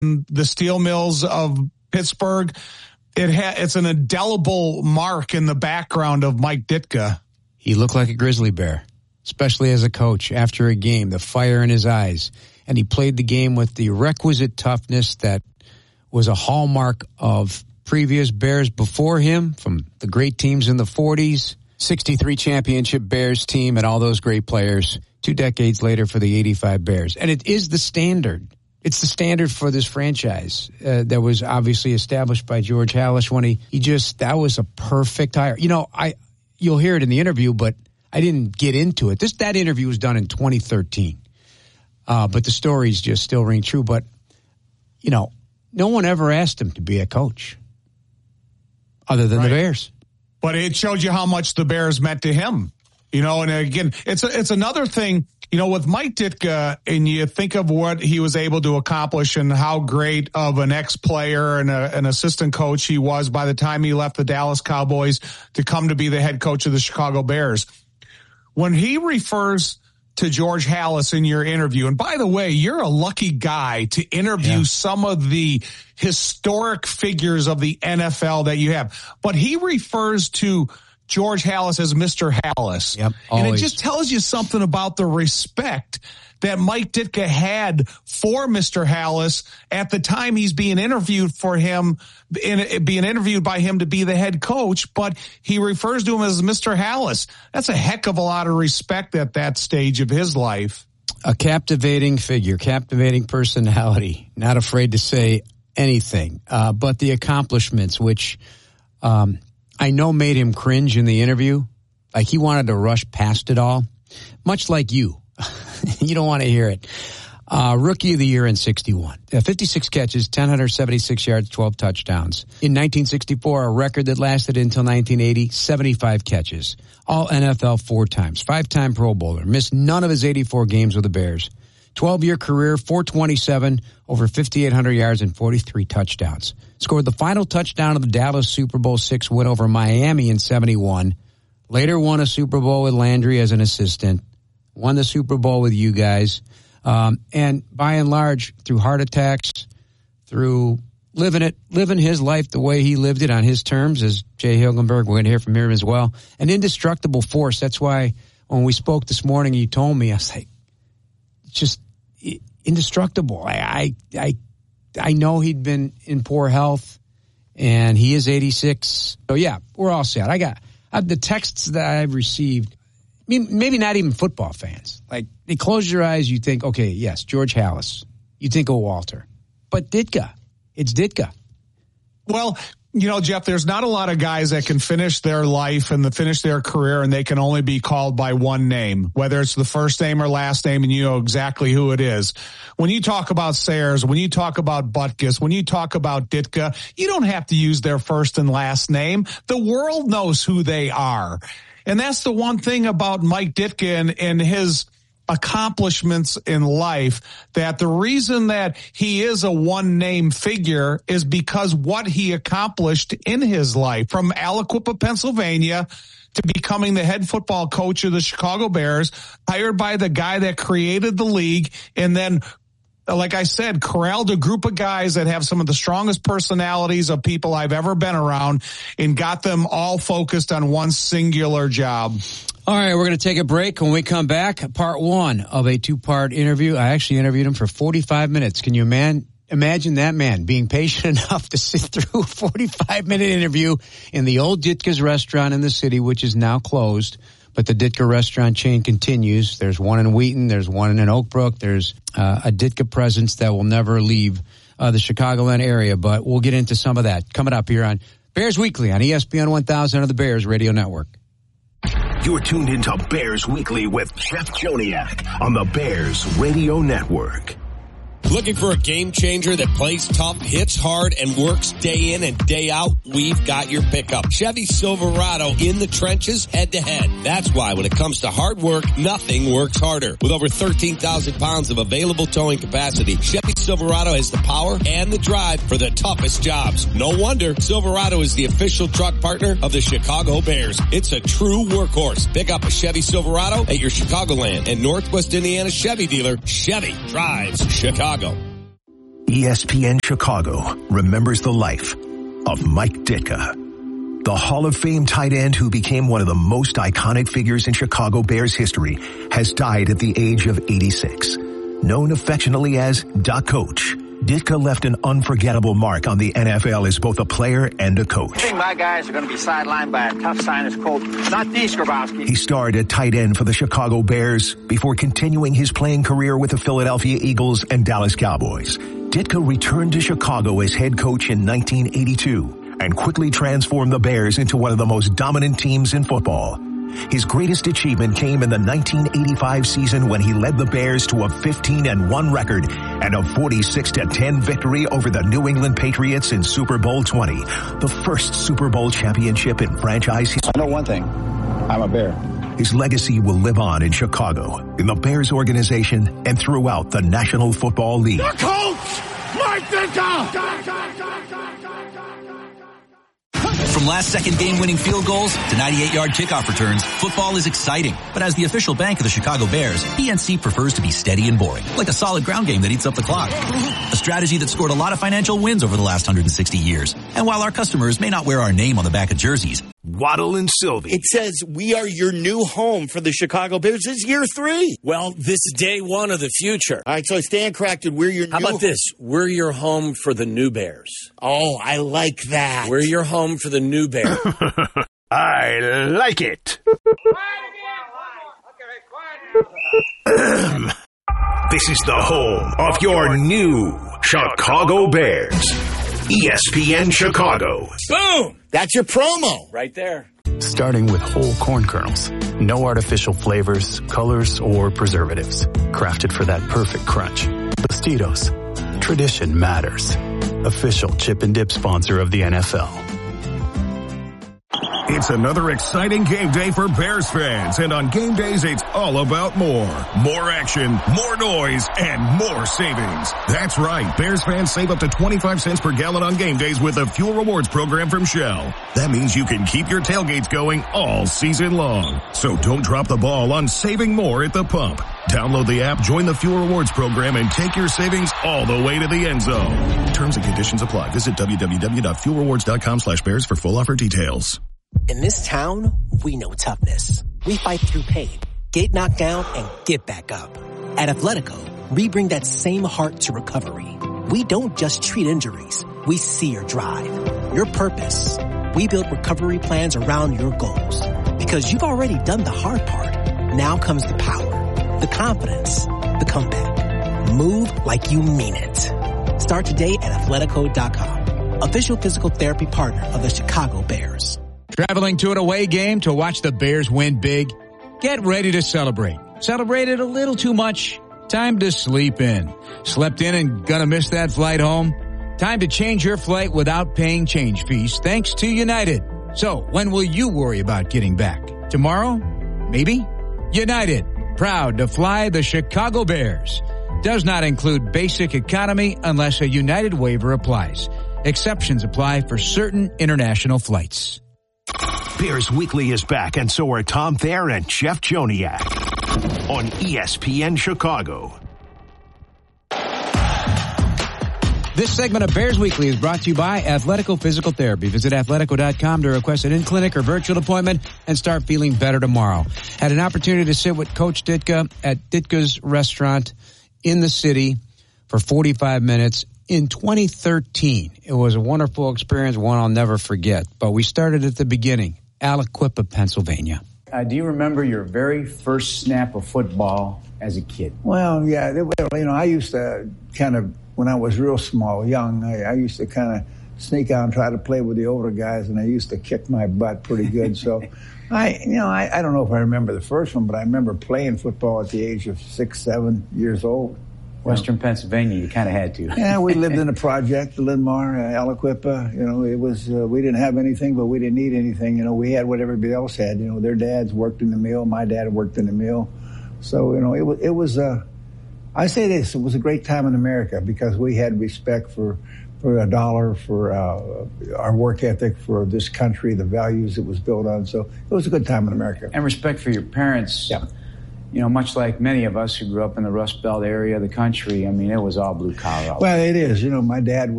the steel mills of Pittsburgh, it's an indelible mark in the background of Mike Ditka. He looked like a grizzly bear, especially as a coach after a game, the fire in his eyes. And he played the game with the requisite toughness that was a hallmark of previous Bears before him, from the great teams in the 40s, 63 championship Bears team and all those great players 2 decades later for the 85 Bears. And it is the standard. It's the standard for this franchise that was obviously established by George Halas when that was a perfect hire. You know, you'll hear it in the interview, but I didn't get into it. That interview was done in 2013. But the stories just still ring true. But, you know, no one ever asked him to be a coach other than the Bears. But it showed you how much the Bears meant to him. You know, and again, it's another thing, you know, with Mike Ditka, and you think of what he was able to accomplish and how great of an ex-player and an assistant coach he was by the time he left the Dallas Cowboys to come to be the head coach of the Chicago Bears. When he refers to George Halas in your interview, and by the way, you're a lucky guy to interview some of the historic figures of the NFL that you have, but he refers to George Halas as Mr. Halas. Yep, and it just tells you something about the respect that Mike Ditka had for Mr. Halas at the time he's being interviewed by him to be the head coach, but he refers to him as Mr. Halas. That's a heck of a lot of respect at that stage of his life. A captivating figure, captivating personality, not afraid to say anything, but the accomplishments, which I know made him cringe in the interview. Like he wanted to rush past it all, much like you. You don't want to hear it. Rookie of the year in 61. 56 catches, 1,076 yards, 12 touchdowns. In 1964, a record that lasted until 1980, 75 catches. All NFL 4 times. 5-time Pro Bowler. Missed none of his 84 games with the Bears. 12-year career, 427, over 5,800 yards and 43 touchdowns. Scored the final touchdown of the Dallas Super Bowl VI win over Miami in 71. Later won a Super Bowl with Landry as an assistant. Won the Super Bowl with you guys. And by and large, through heart attacks, through living his life the way he lived it on his terms, as Jay Hilgenberg, we're going to hear from him as well. An indestructible force. That's why when we spoke this morning, you told me, I was like, just indestructible. I know he'd been in poor health, and he is 86. So, yeah, we're all set. I got the texts that I've received. Maybe not even football fans. Like, they close your eyes, you think, okay, yes, George Halas. You think of Walter. But Ditka. It's Ditka. Well, you know, Jeff, there's not a lot of guys that can finish their life and finish their career, and they can only be called by one name, whether it's the first name or last name, and you know exactly who it is. When you talk about Sayers, when you talk about Butkus, when you talk about Ditka, you don't have to use their first and last name. The world knows who they are. And that's the one thing about Mike Ditka and his accomplishments in life, that the reason that he is a one-name figure is because what he accomplished in his life, from Aliquippa, Pennsylvania, to becoming the head football coach of the Chicago Bears, hired by the guy that created the league, and then, like I said, corralled a group of guys that have some of the strongest personalities of people I've ever been around and got them all focused on one singular job. All right, we're going to take a break. When we come back, part 1 of a 2-part interview. I actually interviewed him for 45 minutes. Can you imagine that man being patient enough to sit through a 45-minute interview in the old Ditka's restaurant in the city, which is now closed? But the Ditka restaurant chain continues. There's one in Wheaton. There's one in Oak Brook. There's a Ditka presence that will never leave the Chicagoland area. But we'll get into some of that coming up here on Bears Weekly on ESPN 1000 of the Bears Radio Network. You're tuned into Bears Weekly with Jeff Joniak on the Bears Radio Network. Looking for a game changer that plays tough, hits hard, and works day in and day out? We've got your pickup. Chevy Silverado in the trenches, head to head. That's why when it comes to hard work, nothing works harder. With over 13,000 pounds of available towing capacity, Chevy Silverado has the power and the drive for the toughest jobs. No wonder Silverado is the official truck partner of the Chicago Bears. It's a true workhorse. Pick up a Chevy Silverado at your Chicagoland and Northwest Indiana Chevy dealer. Chevy drives Chicago. ESPN Chicago remembers the life of Mike Ditka, the Hall of Fame tight end who became one of the most iconic figures in Chicago Bears history, has died at the age of 86. Known affectionately as Doc Coach, Ditka left an unforgettable mark on the NFL as both a player and a coach. I think my guys are going to be sidelined by a tough sinus cold. Not these, Grabowski. He starred at tight end for the Chicago Bears before continuing his playing career with the Philadelphia Eagles and Dallas Cowboys. Ditka returned to Chicago as head coach in 1982 and quickly transformed the Bears into one of the most dominant teams in football. His greatest achievement came in the 1985 season when he led the Bears to a 15-1 record and a 46-10 victory over the New England Patriots in Super Bowl 20, the first Super Bowl championship in franchise history. I know one thing. I'm a Bear. His legacy will live on in Chicago, in the Bears organization, and throughout the National Football League. The coach, Mike Ditka! From last-second game-winning field goals to 98-yard kickoff returns, football is exciting. But as the official bank of the Chicago Bears, PNC prefers to be steady and boring, like a solid ground game that eats up the clock. A strategy that scored a lot of financial wins over the last 160 years. And while our customers may not wear our name on the back of jerseys, Waddle and Sylvie. It says we are your new home for the Chicago Bears. This is year 3. Well, this is day 1 of the future. All right, so Stan corrected. We're your How new about this? We're your home for the new Bears. Oh, I like that. We're your home for the new Bears. I like it. This is the home of your new Chicago Bears. ESPN Chicago. Boom! That's your promo. Right there. Starting with whole corn kernels. No artificial flavors, colors, or preservatives. Crafted for that perfect crunch. Tostitos. Tradition matters. Official chip and dip sponsor of the NFL. It's another exciting game day for Bears fans, and on game days, it's all about more. More action, more noise, and more savings. That's right. Bears fans save up to 25 cents per gallon on game days with the Fuel Rewards program from Shell. That means you can keep your tailgates going all season long. So don't drop the ball on saving more at the pump. Download the app, join the Fuel Rewards program, and take your savings all the way to the end zone. Terms and conditions apply. Visit www.fuelrewards.com/bears for full offer details. In this town, we know toughness. We fight through pain, get knocked down, and get back up. At Athletico, we bring that same heart to recovery. We don't just treat injuries. We see your drive, your purpose. We build recovery plans around your goals. Because you've already done the hard part. Now comes the power, the confidence, the comeback. Move like you mean it. Start today at Athletico.com. Official physical therapy partner of the Chicago Bears. Traveling to an away game to watch the Bears win big? Get ready to celebrate. Celebrated a little too much? Time to sleep in. Slept in and gonna miss that flight home? Time to change your flight without paying change fees thanks to United. So when will you worry about getting back? Tomorrow? Maybe? United. Proud to fly the Chicago Bears. Does not include basic economy unless a United waiver applies. Exceptions apply for certain international flights. Bears Weekly is back, and so are Tom Thayer and Jeff Joniak on ESPN Chicago. This segment of Bears Weekly is brought to you by Athletico Physical Therapy. Visit Athletico.com to request an in-clinic or virtual appointment and start feeling better tomorrow. Had an opportunity to sit with Coach Ditka at Ditka's restaurant in the city for 45 minutes. In 2013, it was a wonderful experience, one I'll never forget. But we started at the beginning, Aliquippa, Pennsylvania. Do you remember your very first snap of football as a kid? Well, yeah, I used to kind of, when I was real small, young, I used to kind of sneak out and try to play with the older guys, and I used to kick my butt pretty good. So, I don't know if I remember the first one, but I remember playing football at the age of 6, 7 years old. Western Pennsylvania, you kind of had to. Yeah, we lived in a project, Linmar, Aliquippa. It was, we didn't have anything, but we didn't need anything. We had what everybody else had. Their dads worked in the mill. My dad worked in the mill. So, it was, I say this, it was a great time in America because we had respect for a dollar, for our work ethic, for this country, the values it was built on. So it was a good time in America. And respect for your parents. Yeah. you know, much like many of us who grew up in the Rust Belt area of the country, I mean, it was all blue collar. Well, it is. You know, my dad